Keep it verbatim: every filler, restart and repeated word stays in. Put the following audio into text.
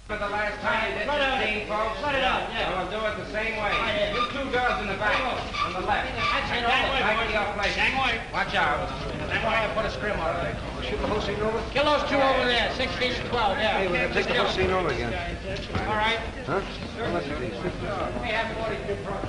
For the last time you did Let it out. fifteen, folks. Let it out, yeah. I'm gonna do it the same way. Right, yeah. You two girls in the back, on the left. That's it, Back all the way, to your place. Hang away. Watch out. Hang away. Put a scrim on it. Shoot the whole scene over? Kill those two over there, sixteen and twelve, yeah. Hey, we're gonna take the whole scene over again. All right. Huh? How much are these? We have forty-two pro.